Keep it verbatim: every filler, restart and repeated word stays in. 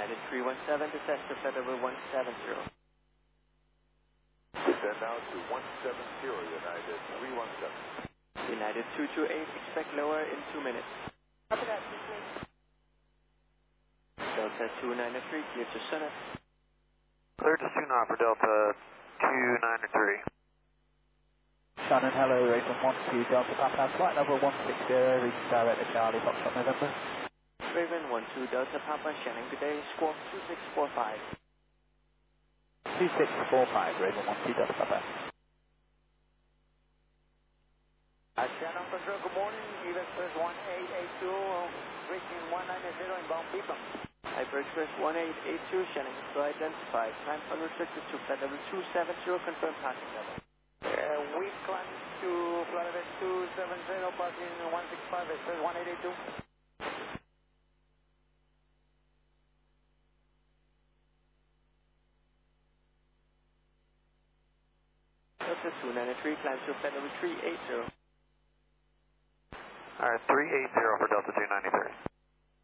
United three one seven, descend to flight level one seven zero. Descend now to one seven zero, United three one seven. United two two eight, expect lower in two minutes. Copy that, two two eight. Delta two nine three, clear to Sunnit. Clear to Sunnit for Delta two nine three. Shannon, hello, Raven one two Delta Papa, flight level one six zero, reach direct to Charlie, Foxtrot November. Raven one two Delta Papa, Shannon, good day, squawk two six four five. two six four five, Raven one two Delta Papa. Uh, Shannon Control, good morning, Everest one eight eight two, reaching one nine zero inbound people. Hyper Express one eight eight two, Shannon, so identified, time unrestricted to flight level two seven zero, confirm passing level. Uh, we climb to flight level two seven zero, passing one six five, Express one eight eight two. Delta two nine three, climb to flight level three eight zero. Alright, three eight zero for Delta two nine three.